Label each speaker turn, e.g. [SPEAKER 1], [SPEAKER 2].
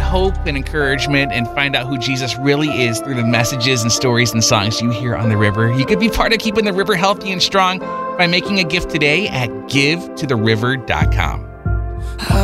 [SPEAKER 1] hope and encouragement and find out who Jesus really is through the messages and stories and songs you hear on the river. You could be part of keeping the river healthy and strong by making a gift today at givetotheriver.com.